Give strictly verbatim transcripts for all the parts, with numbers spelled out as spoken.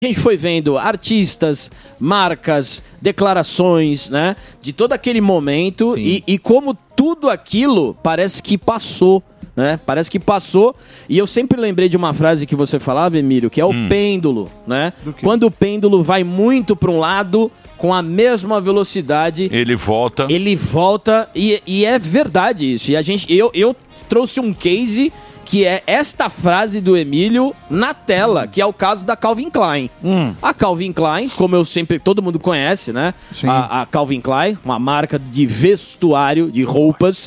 A gente foi vendo artistas, marcas, declarações, né? De todo aquele momento e, e como tudo aquilo parece que passou, né? Parece que passou. E eu sempre lembrei de uma frase que você falava, Emílio, que é o hum. pêndulo, né? Quando o pêndulo vai muito para um lado, com a mesma velocidade... Ele volta. Ele volta e, e é verdade isso. E a gente, eu, eu trouxe um case... que é esta frase do Emílio na tela, hum. que é o caso da Calvin Klein. Hum. A Calvin Klein, como eu sempre, todo mundo conhece, né? A, a Calvin Klein, uma marca de vestuário, de roupas.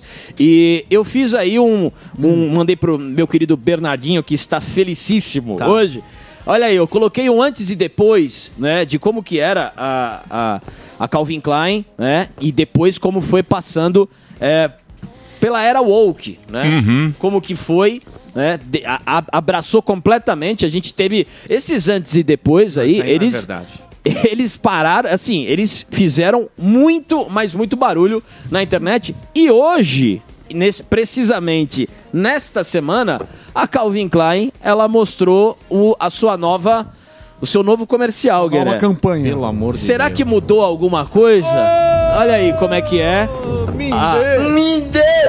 E eu fiz aí um, um hum. mandei pro meu querido Bernardinho, que está felicíssimo tá. hoje. Olha aí, eu coloquei um antes e depois, né? De como que era a, a, a Calvin Klein, né? E depois como foi passando... É, pela era woke, né? Uhum. Como que foi, né? De, a, a, abraçou completamente. A gente teve esses antes e depois aí, aí eles... É verdade. Eles pararam, assim, eles fizeram muito, mas muito barulho na internet. E hoje, nesse, precisamente nesta semana, a Calvin Klein, ela mostrou o, a sua nova... O seu novo comercial, Guerreiro. Uma campanha. Pelo amor de Será Deus. que mudou alguma coisa? Oh, Olha aí como é que é. Me ah, dê. Me dê,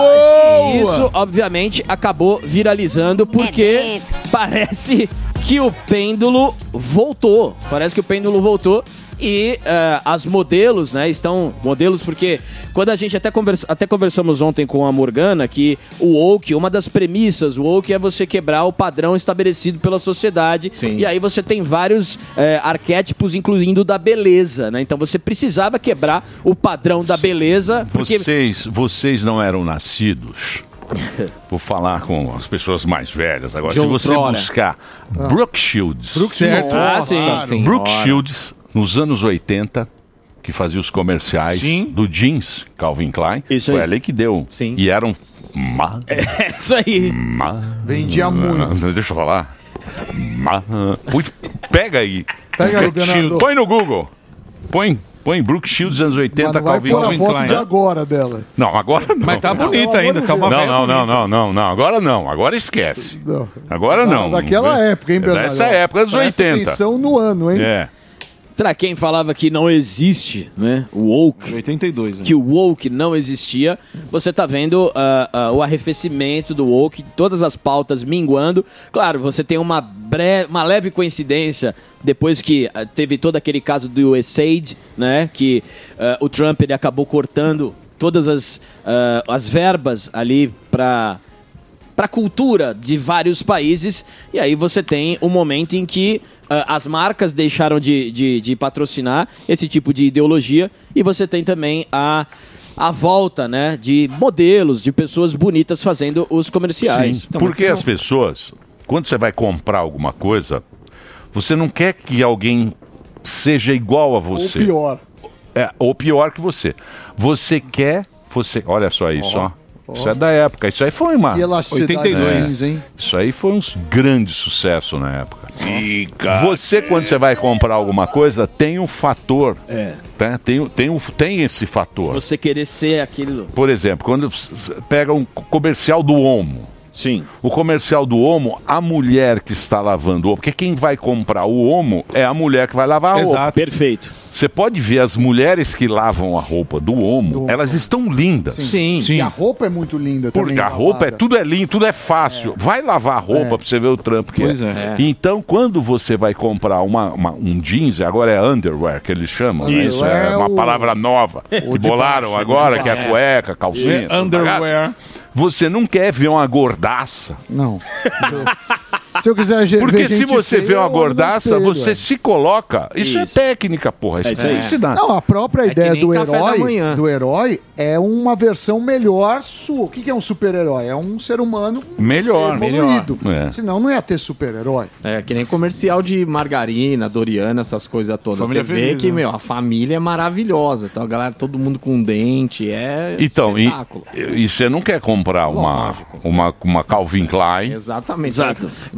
papai. Isso, obviamente, acabou viralizando porque parece que o pêndulo voltou. Parece que o pêndulo voltou. E uh, as modelos, né, estão... Modelos porque quando a gente até, conversa, até conversamos ontem com a Morgana que o woke, uma das premissas, o woke é você quebrar o padrão estabelecido pela sociedade. Sim. E aí você tem vários uh, arquétipos, incluindo da beleza, né? Então você precisava quebrar o padrão da beleza. Porque... Vocês, vocês não eram nascidos... Vou falar com as pessoas mais velhas agora. John Se você Trora. buscar ah. Brooke Shields, Brooke certo. Ah, sim, sim. Brooke Shields, nos anos oitenta, que fazia os comerciais sim. do jeans Calvin Klein, isso foi aí. ali que deu. Sim. E eram... Ma... É, isso aí. Ma... Vendia muito. Mas deixa eu falar. Ma... Pega aí. Pega aí, Bernardo. Põe no Google. Põe. Põe Brooke Shields anos oitenta, Calvin Klein. Vai pôr a foto de agora dela. Não, agora não. Mas tá bonita ainda, tá uma Não, não, não, não, não, não, agora não, agora esquece. Não. Agora não. Daquela época, hein, Bernardo? Dessa época, dos oitenta. Atenção no ano, hein? É. Pra quem falava que não existe, né, o woke, oitenta e dois, né? que o woke não existia, você tá vendo uh, uh, o arrefecimento do woke, todas as pautas minguando. Claro, você tem uma, bre... uma leve coincidência depois que uh, teve todo aquele caso do U S A I D, né, que uh, o Trump ele acabou cortando todas as, uh, as verbas ali para para a cultura de vários países, e aí você tem um momento em que uh, as marcas deixaram de, de, de patrocinar esse tipo de ideologia, e você tem também a, a volta, né, de modelos, de pessoas bonitas fazendo os comerciais. Então, porque as pessoas, quando você vai comprar alguma coisa, você não quer que alguém seja igual a você. Ou pior. É, ou pior que você. Você quer, você, olha só isso, ó. Oh. Isso é da época. Isso aí foi uma... oitenta e dois, hein? Isso aí foi um grande sucesso na época. Você, quando você vai comprar alguma coisa, tem um fator. É. Tá? Tem, tem, tem esse fator. Você querer ser aquilo... Por exemplo, quando pega um comercial do Omo. Sim. O comercial do Omo, a mulher que está lavando o Omo, porque quem vai comprar o Omo é a mulher que vai lavar a roupa. Exato. Perfeito. Você pode ver as mulheres que lavam a roupa do Omo, do elas Omo. Estão lindas. Sim. Sim. Sim. E a roupa é muito linda também. Porque a roupa é tudo é lindo, tudo é fácil. É. Vai lavar a roupa é. Pra você ver o trampo que pois é. é. Então, quando você vai comprar uma, uma, um jeans, agora é underwear que eles chamam, né? Isso é, é uma o... palavra nova. Que bolaram baixo, agora, que é a cueca, calcinha. É. Underwear. Você não quer ver uma gordaça. Não. Se eu quiser ver Porque se você feia, vê uma gordaça, espelho, você é. se coloca. Isso, isso é técnica, porra. Isso é publicidade. Não, a própria é ideia do herói, do herói é uma versão melhor sua. O que é um super-herói? É um ser humano melhor, evoluído. melhor. É. Senão não ia ter super-herói. É que nem comercial de margarina, Doriana, essas coisas todas. Família você vê feliz, que, né? meu, a família é maravilhosa. Então a galera, todo mundo com dente, é então, espetáculo. E, e você não quer comprar uma, uma, uma Calvin Klein. Exatamente. Exato. Imagina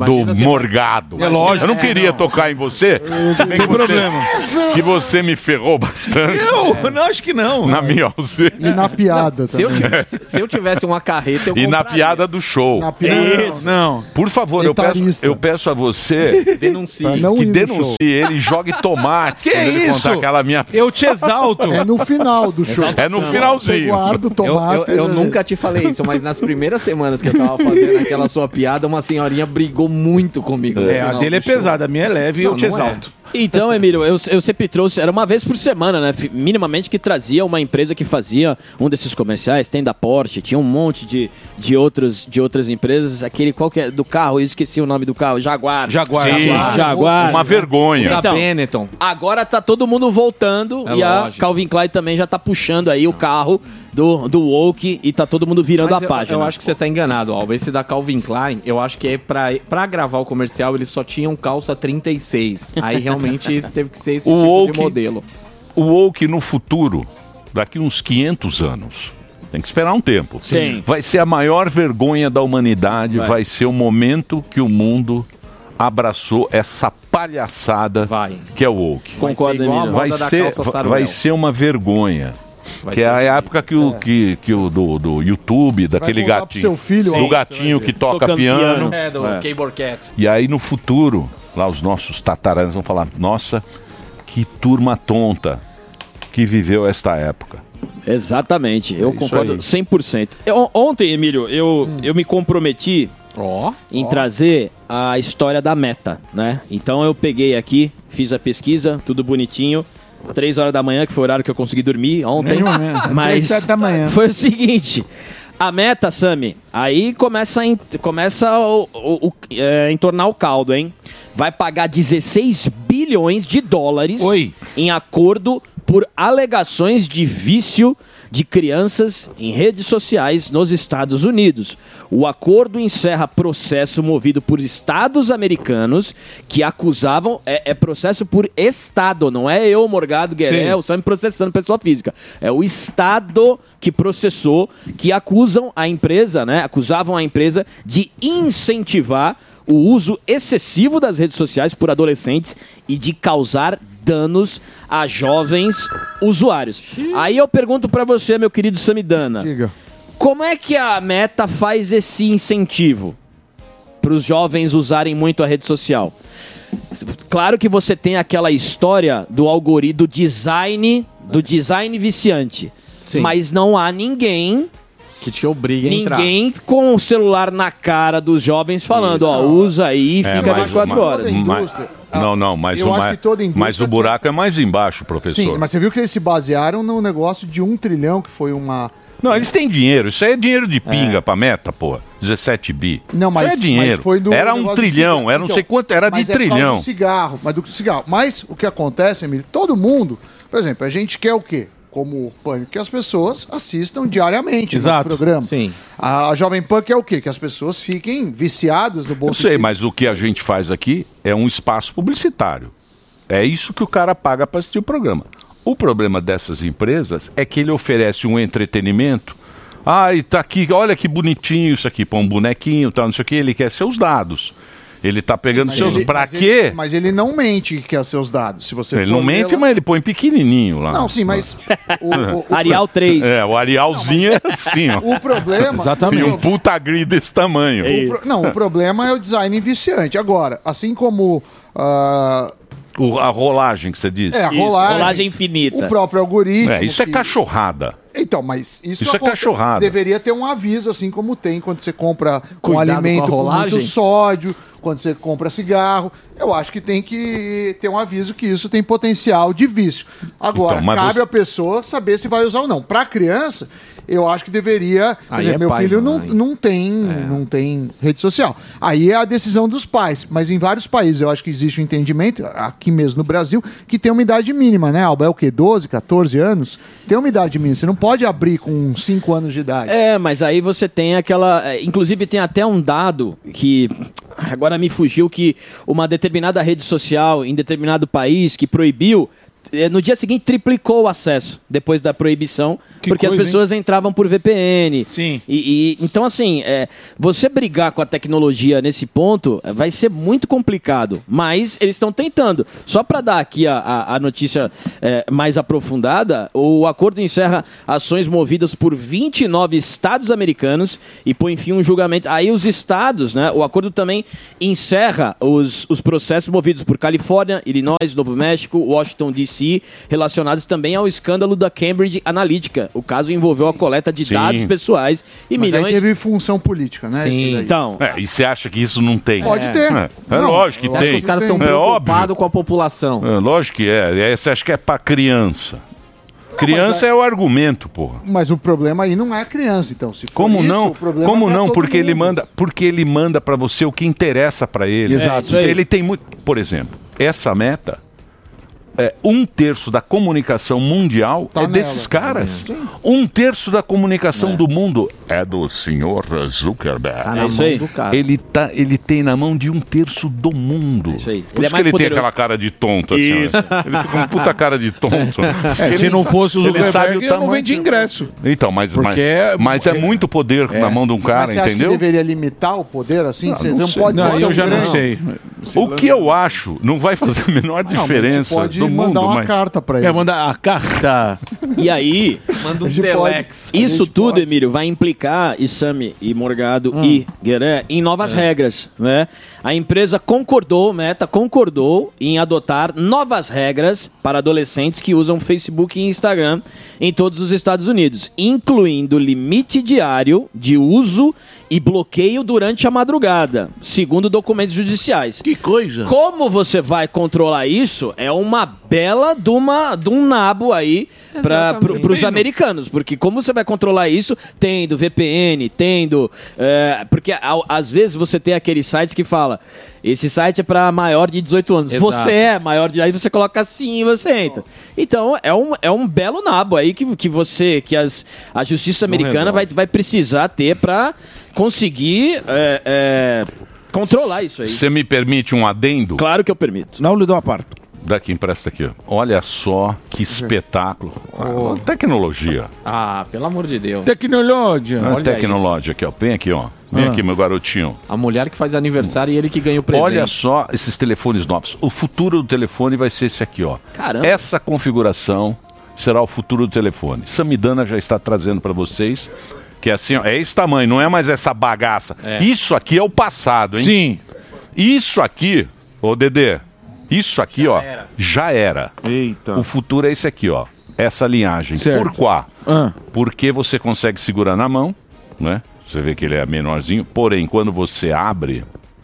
do Morgado. É lógico. Eu não queria é, não. tocar em você. Não tem problema. Que você me ferrou bastante. Eu? Não, acho que não. Na minha ausência. E na piada Se eu, também. tivesse, se eu tivesse uma carreta, eu E na compraria. piada do show. Na piada. Isso. Não. Por favor, eu peço, Etarista. eu peço a você Denuncie. Pra não que ir no denuncie show. ele, jogue tomate. Que quando ele isso? contar aquela minha... Eu te exalto. É no final do show. É no Você finalzinho. guarda o Eu, tomate. eu, eu nunca te falei isso, mas nas primeiras semanas que eu tava fazendo aquela sua piada, uma senhorinha brigou muito comigo. no É, a final dele é do show. pesada, a minha é leve e Não, eu te não é. exalto. Então, Emílio, eu, eu sempre trouxe, era uma vez por semana, né? Fi- Minimamente que trazia uma empresa que fazia um desses comerciais, tem da Porsche, tinha um monte de, de, outros, de outras empresas. Aquele, qual que é? Do carro, eu esqueci o nome do carro, Jaguar. Jaguar. Sim. Jaguar. Jaguar. Uma vergonha. Da Então, Benetton. Agora tá todo mundo voltando É e a lógico. Calvin Klein também já tá puxando aí o carro do, do Woke e tá todo mundo virando Mas a eu, página. eu acho que você tá enganado, Alba. Esse da Calvin Klein, eu acho que é pra, pra gravar o comercial, eles só tinham calça trinta e seis. Aí realmente teve que ser esse O tipo Woke- de modelo. O woke no futuro, daqui uns quinhentos anos, tem que esperar um tempo. Sim. Vai ser a maior vergonha da humanidade, vai, Vai. ser o momento que o mundo abraçou essa palhaçada Vai. que é o woke. Vai Concordo, ser igual a Emílio. moda Vai da ser, calça va- Saruel. vai ser uma vergonha. Vai que é ser a horrível. época que o, que, que o do, do YouTube, daquele contar pro gatinho, seu filho, do ó, gatinho você vai que ver. toca Tocando piano. piano. É, do É. Cable Cat. E aí no futuro, lá os nossos tataranos vão falar, nossa, que turma tonta que viveu esta época. Exatamente, eu isso concordo aí. cem por cento. Eu- ontem, Emílio, eu, eu me comprometi Ó. em trazer a história da Meta, né? Então eu peguei aqui, fiz a pesquisa, tudo bonitinho. Três horas da manhã, que foi o horário que eu consegui dormir ontem. Nenhum, né? Mas Três, sete da manhã. foi o seguinte: a Meta, Sami, aí começa a, en- começa o, o, o, é, entornar o caldo, hein? Vai pagar dezesseis bilhões de dólares Oi. em acordo por alegações de vício de crianças em redes sociais nos Estados Unidos. O acordo encerra processo movido por estados americanos que acusavam... É, é processo por estado, não é eu, Morgado, Gueré, Sim. o Sami processando pessoa física. É o estado que processou, que acusam a empresa, né? Acusavam a empresa de incentivar o uso excessivo das redes sociais por adolescentes e de causar danos a jovens usuários. Aí eu pergunto pra você, meu querido Samidana, Diga. como é que a Meta faz esse incentivo para os jovens usarem muito a rede social? Claro que você tem aquela história do algoritmo, do design, do design viciante. Sim. Mas não há ninguém Que te obriga a entrar. Ninguém com o celular na cara dos jovens falando, ó, usa aí e É, fica mas- vinte e quatro mas- horas. Toda mas- indústria. não, não, mas Eu o, acho ma- que toda indústria mas o buraco é mais embaixo, professor. Sim, mas você viu que eles se basearam no negócio de um trilhão, que foi uma... Não, eles têm dinheiro. Isso aí é dinheiro de pinga pra meta, pô. dezessete bi. Não, mas, Isso é dinheiro. mas foi do era um negócio do trilhão, cigarro. era não Então, sei quanto, era de mas é por causa trilhão. do cigarro, mas do cigarro. Mas o que acontece, Emílio, todo mundo, por exemplo, a gente quer o quê? Como Pânico, que as pessoas assistam diariamente Exato, no programa. sim. A, a Jovem Pan quer o quê? Que as pessoas fiquem viciadas no bom Eu sei, sentido. mas o que a gente faz aqui é um espaço publicitário. É isso que o cara paga para assistir o programa. O problema dessas empresas é que ele oferece um entretenimento. Ai, tá aqui, olha que bonitinho isso aqui, põe um bonequinho, tal, não sei o que, ele quer seus dados. Ele tá pegando Mas seus. ele- Pra mas quê? Ele, mas ele não mente que quer seus dados. Se você Ele for não ver mente, lá- mas ele põe pequenininho lá. Não, sim, mas... o, o- o- Arial três. É, o Arialzinho é assim, ó. O problema... Exatamente. E um puta grid desse tamanho. o pro- Não, o problema é o design viciante. Agora, assim como... ah, O- a rolagem que você disse. é, a Isso, rolagem, rolagem infinita. o próprio algoritmo... É, isso é que- cachorrada. Então, mas isso, Isso é aconte- cachorrada. Deveria ter um aviso, assim como tem quando você compra um Cuidado alimento com a com, rolagem. muito sódio, quando você compra cigarro. Eu acho que tem que ter um aviso que isso tem potencial de vício. Agora, Então, mas cabe você- à pessoa saber se vai usar ou não. Para criança, eu acho que deveria... Por Aí exemplo, é meu pai, filho não, mãe. não, tem, não tem rede social. Aí é a decisão dos pais. Mas em vários países eu acho que existe um entendimento, aqui mesmo no Brasil, que tem uma idade mínima, né, Alba? É o quê? doze, catorze anos? Tem uma idade mínima. Você não pode abrir com cinco anos de idade. É, mas aí você tem aquela. é, Inclusive, tem até um dado que. Agora me fugiu que uma determinada rede social em determinado país que proibiu. eh, no dia seguinte triplicou o acesso depois da proibição, Que porque coisa, as pessoas entravam por V P N. Sim. E, e- então, assim, é, você brigar com a tecnologia nesse ponto eh, vai ser muito complicado. Mas eles estão tentando. Só para dar aqui a, a- a notícia eh, mais aprofundada, o acordo encerra ações movidas por vinte e nove estados americanos e põe fim a um julgamento. Aí os estados, né? O acordo também encerra os, os processos movidos por Califórnia, Illinois, Novo México, Washington, D C, relacionados também ao escândalo da Cambridge Analytica. O caso envolveu a coleta de Sim. dados pessoais e Mas milhões... aí teve função política, né? Sim, esse daí. então... É, e você acha que isso não tem? Pode ter. É, é Não, lógico que Eu acho tem. que os caras estão É preocupados óbvio. com a população. É, lógico que é. É, Você acha que é pra criança? Criança é... o argumento, porra. Mas o problema aí não é a criança, então. Se for Como isso, não? o problema Como é pra não? todo Porque ele mundo. manda, porque ele manda para você o que interessa para ele. Exato. É, isso aí. Ele tem muito, por exemplo, essa meta é um terço da comunicação mundial Tá é nela. desses caras. Sim. Um terço da comunicação do mundo é do senhor Zuckerberg. Tá É na isso mão aí. do cara. Ele, tá, ele tem na mão de um terço do mundo. isso aí. Por Ele é isso mais que ele poderoso. tem aquela cara de tonto assim. Isso. Ó. Ele fica com puta cara de tonto. É, Ele se não sa- fosse o ele sabe Zuckerberg, eu não tamanho vendia que- ingresso. Então, mas, mas, Porque é- mas é muito poder na mão de um Mas cara, você acha entendeu? que deveria limitar o poder assim? Você não não, sei. pode Não, ser eu tão já não grande. sei. O que eu acho não vai fazer a menor Não, mas diferença você pode do mundo, mandar uma mas... carta pra ele. Quer mandar a carta? E aí... Manda um A gente telex. A Isso gente tudo, pode. Emílio, vai implicar, Isami e Morgado e Gueré, em novas regras, né? A empresa concordou, Meta concordou em adotar novas regras para adolescentes que usam Facebook e Instagram em todos os Estados Unidos, incluindo limite diário de uso e bloqueio durante a madrugada, segundo documentos judiciais. Que coisa. Como você vai controlar isso é uma bela de, uma, de um nabo aí para Exatamente. os americanos. Porque como você vai controlar isso tendo V P N, tendo... é, porque ao- às vezes você tem aqueles sites que fala esse site é para maior de dezoito anos. Exato. Você é maior de... Aí você coloca assim e você entra. Então é um, é um belo nabo aí que, que você... Que as, a justiça americana vai, vai precisar ter para conseguir é, é, controlar isso aí. Você me permite um adendo? Claro que eu permito. Não lhe dou a parte. Daqui, empresta aqui. Ó. Olha só que espetáculo. Ah, tecnologia. Ah, pelo amor de Deus. Tecnologia. Ah, Olha tecnologia aqui, ó. Vem aqui, ó. Vem Ah. aqui, meu garotinho. A mulher que faz aniversário e ele que ganha o presente. Olha só esses telefones novos. O futuro do telefone vai ser esse aqui, ó. Caramba. Essa configuração será o futuro do telefone. Samidana já está trazendo para vocês que é assim, ó, é esse tamanho, não é mais essa bagaça. Isso aqui é o passado, hein? Sim. Isso aqui, ô Dedê, isso aqui, ó, já era. Eita. O futuro é esse aqui, ó. Essa linhagem. Certo. Por quê? Ah. Porque você consegue segurar na mão, né? Você vê que ele é menorzinho. Porém, quando você abre,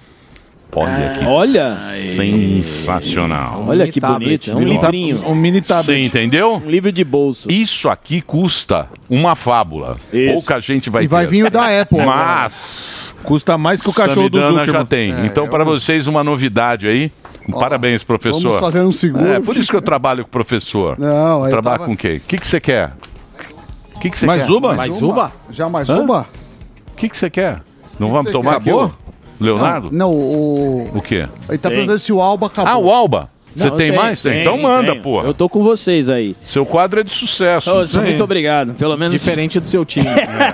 olha que Olha, sensacional. olha mini que tablet, bonito. É um virou. livrinho. Um mini Você tablet. entendeu? Um livro de bolso. Isso aqui custa uma fábula. Isso. Pouca gente vai E vai ter. vir o da Apple. Mas Custa mais que o cachorro do Samidana já Zuckerman. tem. então, para vocês, uma novidade aí. Parabéns, professor. Vamos fazer um seguro. É, por isso que eu trabalho com o professor. Não, aí Trabalho tava- com quem? O que que você quer? O que que você Mais quer? uma? Mais uma? Já mais Hã? uma? O que que você quer? Não vamos você tomar quer? aqui, Acabou? ô? Leonardo? Não, o... O quê? Ele tá Tem. perguntando se o Alba acabou. Ah, o Alba. Você Não, tem tenho, mais? tenho, então manda, tenho. porra. Eu tô com vocês aí. Seu quadro é de sucesso. Ô, aí. muito obrigado. Pelo menos. Diferente do seu time.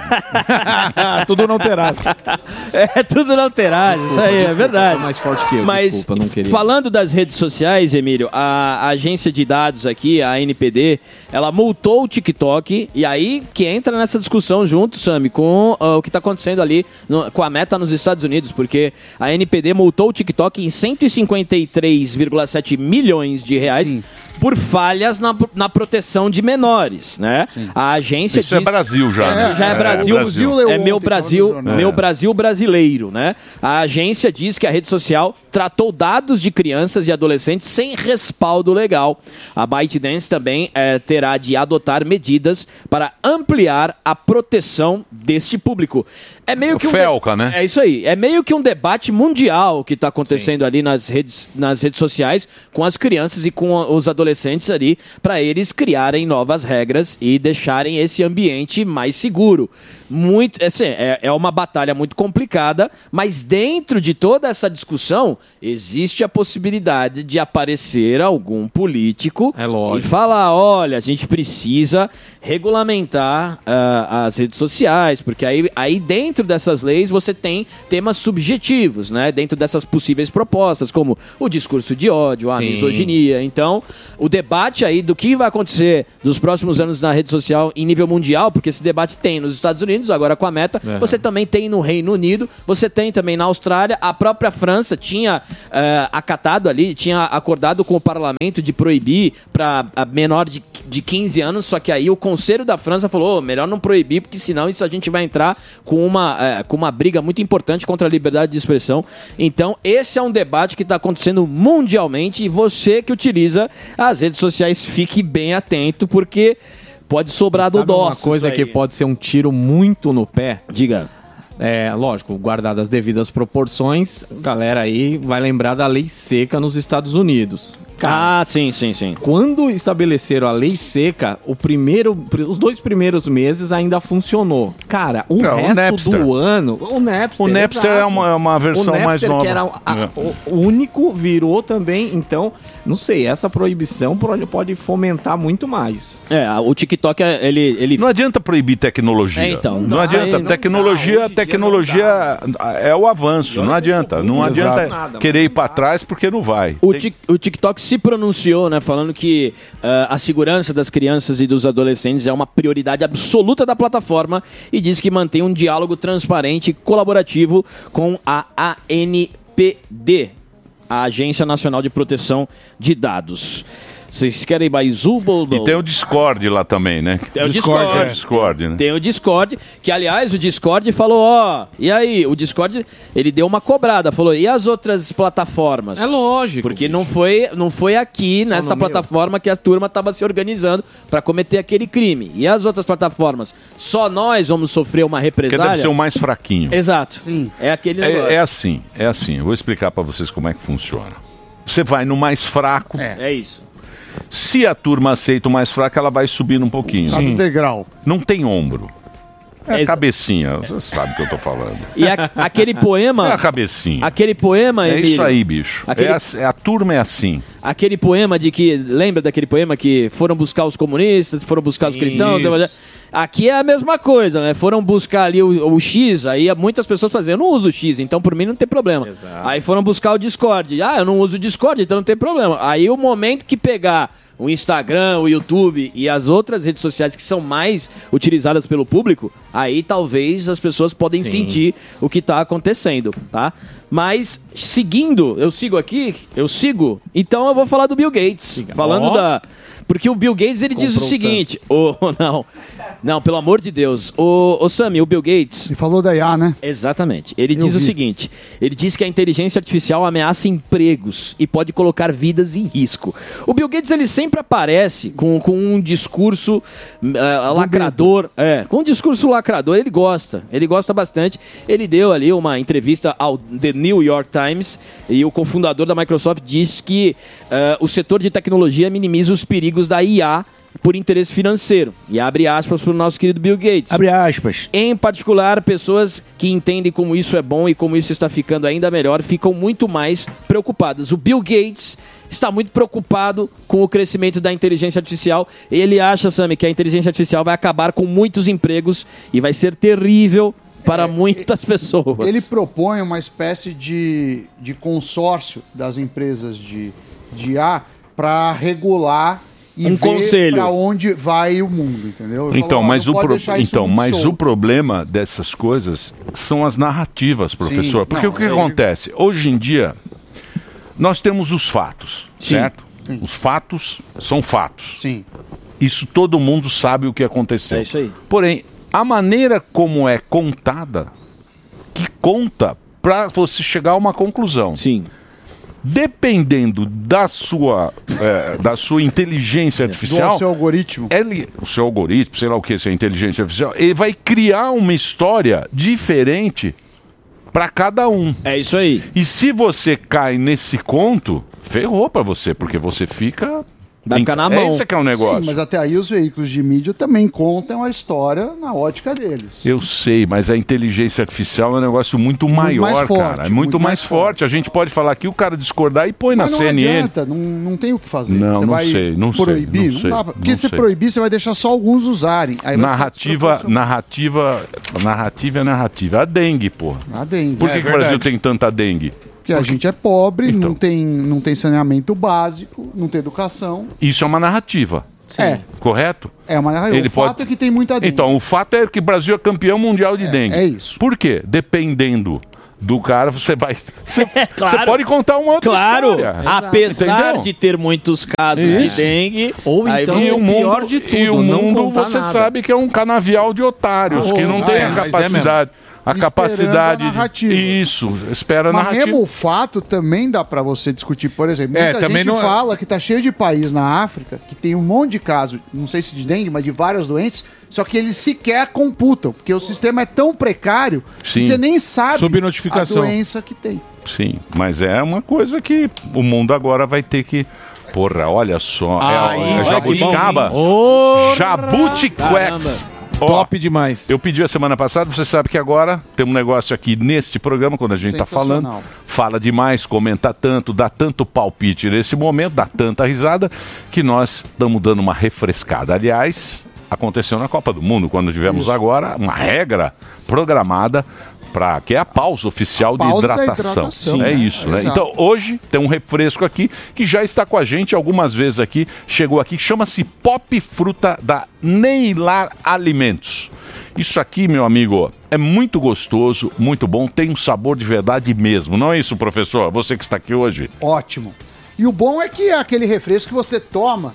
Tudo não terás. É, tudo não terá. Isso aí, é Desculpa, verdade. foi mais forte que eu, Mas, desculpa, não queria. falando das redes sociais, Emílio, a, a agência de dados aqui, a N P D, ela multou o TikTok. E aí que entra nessa discussão junto, Sami, com ah, o que está acontecendo ali no- com a Meta nos Estados Unidos. Porque a N P D multou o TikTok em cento e cinquenta e três vírgula sete milhões de reais. Sim. Por falhas na, na proteção de menores, né? A agência Isso é diz- Brasil já. Isso né? já é Brasil, Brasil leu é meu ontem, Brasil, tava no jornal. meu É. Brasil brasileiro, né? A agência diz que a rede social tratou dados de crianças e adolescentes sem respaldo legal. A ByteDance também eh, terá de adotar medidas para ampliar a proteção deste público. É meio que um Felca, né? É isso aí. É meio que um debate mundial que está acontecendo ali nas redes, nas redes sociais com as crianças e com os adolescentes adolescentes ali para eles criarem novas regras e deixarem esse ambiente mais seguro. Muito, assim, é, é uma batalha muito complicada, mas dentro de toda essa discussão existe a possibilidade de aparecer algum político É lógico. e falar, olha, a gente precisa regulamentar uh, as redes sociais, porque aí, aí dentro dessas leis você tem temas subjetivos, né? Dentro dessas possíveis propostas, como o discurso de ódio, a Sim. misoginia. Então, o debate aí do que vai acontecer nos próximos anos na rede social em nível mundial, porque esse debate tem nos Estados Unidos, agora com a Meta, É. você também tem no Reino Unido, você tem também na Austrália, a própria França tinha uh, acatado ali, tinha acordado com o parlamento de proibir para menor de, de quinze anos, só que aí o Conselho da França falou, oh, melhor não proibir, porque senão isso a gente vai entrar com uma, uh, com uma briga muito importante contra a liberdade de expressão. Então, esse é um debate que está acontecendo mundialmente e você que utiliza as redes sociais, fique bem atento, porque pode sobrar do Sabe uma dó. coisa que pode ser um tiro muito no pé? Diga. É, lógico, guardadas as devidas proporções, a galera aí vai lembrar da lei seca nos Estados Unidos. Cara, Ah, sim, sim, sim. quando estabeleceram a lei seca, o primeiro, os dois primeiros meses ainda funcionou. Cara, o Não, o resto Napster. do ano, o Napster, O Napster exato. é uma, é uma versão o Napster, mais nova. que era a- É. o, o único, virou também. Então, não sei, essa proibição pode, pode fomentar muito mais. É, a- o TikTok, ele... ele... Não adianta proibir tecnologia. É, então, não não adianta. dá, tecnologia, não dá, hoje em dia tecnologia é o avanço. olha Não que eu adianta. sou Não burro, adianta exato. Nada, querer mas ir para trás porque não vai. O, Tem- Tik- o TikTok se pronunciou, né, falando que ah, a segurança das crianças e dos adolescentes é uma prioridade absoluta da plataforma e diz que mantém um diálogo transparente e colaborativo com a A N P D, a Agência Nacional de Proteção de Dados. Vocês querem mais um, Bobo? E tem o Discord lá também, né? Tem o Discord, Discord. é. Discord, né? Tem o Discord, que aliás o Discord falou, ó, e aí, o Discord, ele deu uma cobrada, falou, e as outras plataformas? É lógico. Porque não foi, não foi aqui, Só nesta no meu. plataforma, que a turma estava se organizando para cometer aquele crime. E as outras plataformas? Só nós vamos sofrer uma Porque represália? deve ser o mais fraquinho. Exato. É aquele negócio. É, é assim, é assim. Eu vou explicar para vocês como é que funciona. Você vai no mais fraco. É isso. Se a turma aceita o mais fraco, ela vai subindo um pouquinho. Cada degrau. Não tem ombro. É a Exa- cabecinha. Você sabe o que eu tô falando. E a- aquele É poema... a cabecinha. Aquele poema, É Emílio, isso aí, bicho. Aquele- É a, é a turma é assim. Aquele poema de que... Lembra daquele poema que foram buscar os comunistas, foram buscar os cristãos... isso. Aqui é a mesma coisa, né? Foram buscar ali o, o X, aí muitas pessoas faziam, eu não uso o X, então por mim não tem problema. Exato. Aí foram buscar o Discord. Ah, eu não uso o Discord, então não tem problema. Aí o momento que pegar o Instagram, o YouTube e as outras redes sociais que são mais utilizadas pelo público, aí talvez as pessoas podem Sim. sentir o que está acontecendo, tá? Mas seguindo, eu sigo aqui, eu sigo, então eu vou falar do Bill Gates, falando Ó. da... Porque o Bill Gates, ele diz o Comprou o seguinte, ô, não, não, pelo amor de Deus, o, o Sammy, o Bill Gates... Você falou da I A, né? Exatamente. Ele Eu diz o vi. seguinte: ele diz que a inteligência artificial ameaça empregos e pode colocar vidas em risco. O Bill Gates ele sempre aparece com, com um discurso eh, lacrador. É, com um discurso lacrador. Ele gosta. Ele gosta bastante. Ele deu ali uma entrevista ao The New York Times e o cofundador da Microsoft diz que eh, o setor de tecnologia minimiza os perigos da I A por interesse financeiro. E abre aspas para o nosso querido Bill Gates. Abre aspas. Em particular, pessoas que entendem como isso é bom e como isso está ficando ainda melhor ficam muito mais preocupadas. O Bill Gates está muito preocupado com o crescimento da inteligência artificial. Ele acha, Sammy, que a inteligência artificial vai acabar com muitos empregos e vai ser terrível para muitas pessoas. Ele propõe uma espécie de, de consórcio das empresas de, de I A para regular e Um ver conselho. para onde vai o mundo, entendeu? Ele Então, falou, ó, mas, não o, pode pro- deixar isso então, muito mas o solto. problema dessas coisas são as narrativas, professor. Porque não, o que aí- acontece? Hoje em dia, nós temos os fatos, Sim. certo? Sim. Os fatos são fatos. Sim. Isso todo mundo sabe o que aconteceu. É isso aí. Porém, a maneira como é contada, que conta para você chegar a uma conclusão. Sim. Dependendo da sua, é, da sua inteligência Do artificial, seu algoritmo. ele, o seu algoritmo, sei lá o que, se é inteligência artificial, ele vai criar uma história diferente para cada um. É isso aí. E se você cai nesse conto, ferrou para você, porque você fica Vai ficar na mão. Esse é que é o negócio. Sim, mas até aí os veículos de mídia também contam a história na ótica deles. Eu sei, mas a inteligência artificial é um negócio muito maior, mais forte, cara. É muito, muito mais, mais forte. A gente pode falar aqui, o cara discordar e põe Mas na não C N N. adianta, não, não tem o que fazer. Não, Você não vai sei, não sei, proibir, não sei, dá pra- Porque não se sei. proibir, você vai deixar só alguns usarem. Aí vai ficar Narrativa, desproporcional. narrativa, narrativa é narrativa. A dengue, pô. A dengue. Por que, É que o Brasil verdade. tem tanta dengue? Porque a gente é pobre, Então. não, tem, não tem saneamento básico, não tem educação. Isso é uma narrativa, É, correto? é uma narrativa. Ele O fato pode- é que tem muita dengue. Então, o fato é que o Brasil é campeão mundial de dengue. é isso. Por quê? Dependendo do cara, você vai. Você, claro. você pode contar uma outra Claro, história. apesar Entendeu? de ter muitos casos de dengue, Ou aí então, você- E o mundo, pior de tudo, e o não mundo contar você nada. sabe que é um canavial de otários, Ah, que não ah, tem é, a mas é capacidade. a Esperando capacidade. a narrativa. Isso, espera a Mas narrativa. mesmo o fato também dá pra você discutir, por exemplo. É, Muita também gente não é- fala que tá cheio de país na África que tem um monte de casos, não sei se de dengue, mas de várias doenças, só que eles sequer computam, porque o sistema é tão precário Sim. que você nem sabe Subnotificação. a doença que tem. Sim, mas é uma coisa que o mundo agora vai ter que. Porra, olha só. Ah, é, é isso, jabuticaba. Caramba. Jabutiquex. Ó, Top demais. Eu pedi a semana passada, você sabe que agora tem um negócio aqui neste programa, quando a gente tá falando, Sensacional. fala demais, comenta tanto, dá tanto palpite nesse momento, dá tanta risada, que nós estamos dando uma refrescada. Aliás, aconteceu na Copa do Mundo, quando tivemos agora uma regra programada para que é a pausa oficial pausa de da hidratação. hidratação, é né? isso, né? Exato. Então, hoje tem um refresco aqui que já está com a gente algumas vezes aqui, chegou aqui, chama-se Pop Fruta da Neilar Alimentos. Isso aqui, meu amigo, é muito gostoso, muito bom, tem um sabor de verdade mesmo. Não é isso, professor? Você que está aqui hoje. Ótimo. E o bom é que é aquele refresco que você toma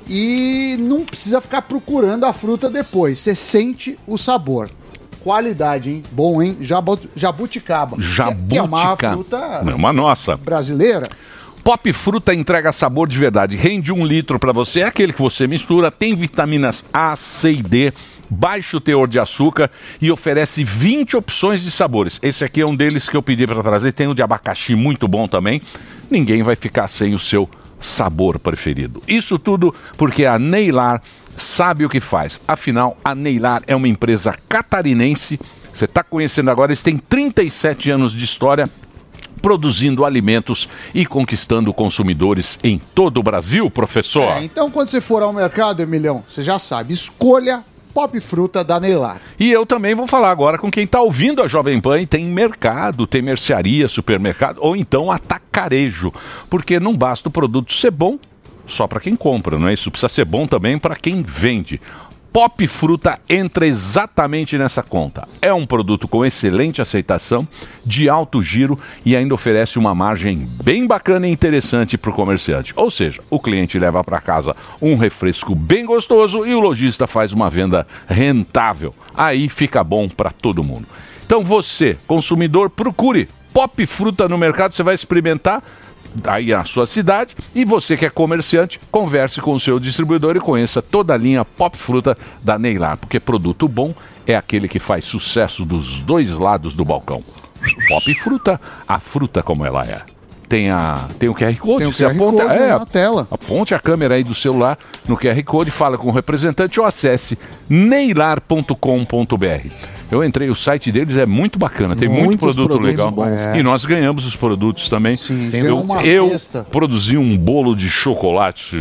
e não precisa ficar procurando a fruta depois. Você sente o sabor. Qualidade, hein? Bom, hein? Jabu- Jabuticaba. Jabuticaba. Que é uma fruta É uma nossa. brasileira. Pop Fruta entrega sabor de verdade. Rende um litro para você. É aquele que você mistura. Tem vitaminas A, C e D. Baixo teor de açúcar. E oferece vinte opções de sabores. Esse aqui é um deles que eu pedi para trazer. Tem o de abacaxi muito bom também. Ninguém vai ficar sem o seu sabor preferido. Isso tudo porque a Neilar sabe o que faz. Afinal, a Neilar é uma empresa catarinense. Você está conhecendo agora. Eles têm trinta e sete anos de história produzindo alimentos e conquistando consumidores em todo o Brasil, professor. É, então, quando você for ao mercado, Emilhão, você já sabe, escolha Pop Fruta da Neilar. E eu também vou falar agora com quem está ouvindo a Jovem Pan e tem mercado, tem mercearia, supermercado ou então atacarejo. Porque não basta o produto ser bom só para quem compra, não é isso? Precisa ser bom também para quem vende. Pop Fruta entra exatamente nessa conta. É um produto com excelente aceitação, de alto giro e ainda oferece uma margem bem bacana e interessante para o comerciante. Ou seja, o cliente leva para casa um refresco bem gostoso e o lojista faz uma venda rentável. Aí fica bom para todo mundo. Então você, consumidor, procure Pop Fruta no mercado, você vai experimentar aí na sua cidade, e você que é comerciante, converse com o seu distribuidor e conheça toda a linha Pop Fruta da Neilar, porque produto bom é aquele que faz sucesso dos dois lados do balcão. Pop Fruta, a fruta como ela é. Tem, a, tem o Q R Code, Tem o você Q R aponta, Code é, na tela. aponte a câmera aí do celular no Q R Code, fala com o representante ou acesse neilar ponto com ponto b r. Eu entrei, o site deles é muito bacana, tem muito Muitos produto produtos legal. bons. E nós ganhamos os produtos também. Sim, eu ganhou uma eu cesta. produzi um bolo de chocolate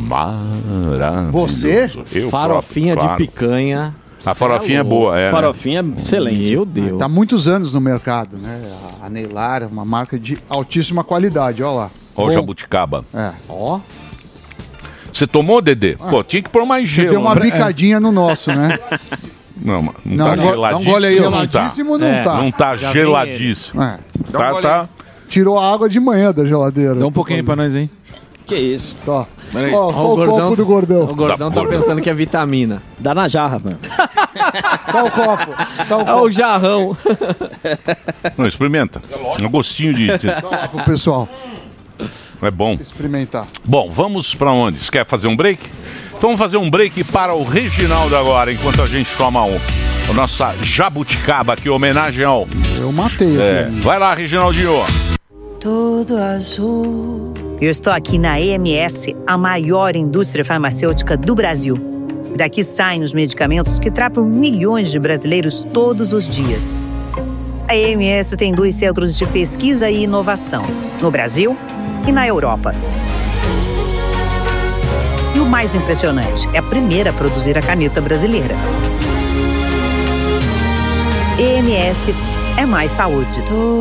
maravilhoso. Você? Eu Farofinha próprio, de picanha. A farofinha é boa, é. né? Farofinha excelente. Meu Deus. Tá há muitos anos no mercado, né? A- A Neilar é uma marca de altíssima qualidade, olha lá. Ó o Bom, jabuticaba. É. Ó, Você tomou, Dedê? Pô, tinha que pôr mais Você gelo. deu uma né? bicadinha no nosso, né? Não, mas não, Não, tá não, geladíssimo. não gole aí, não tá. Geladíssimo não É, tá. Não tá Já geladíssimo. É. Tá, gole tá. Tirou a água de manhã da geladeira. Dá um pouquinho aí pra nós, hein? Que isso. Ó, Peraí. ó, ó o copo do gordão. O gordão tá Essa pensando que é vitamina. Dá na jarra, mano. Tá o copo. Tá o É o copo. jarrão. Não, experimenta. Um gostinho de... de- Dá lá pro pessoal É bom. experimentar. Bom, vamos pra onde? Você quer fazer um break? Então vamos fazer um break para o Reginaldo agora, enquanto a gente toma um. A nossa jabuticaba aqui, homenagem ao... Eu matei É, aqui. vai lá, Reginaldinho. Todo azul, Eu estou aqui na E M S, a maior indústria farmacêutica do Brasil. Daqui saem os medicamentos que tratam milhões de brasileiros todos os dias. A E M S tem dois centros de pesquisa e inovação, no Brasil e na Europa. E o mais impressionante, é a primeira a produzir a caneta brasileira. E M S é mais saúde.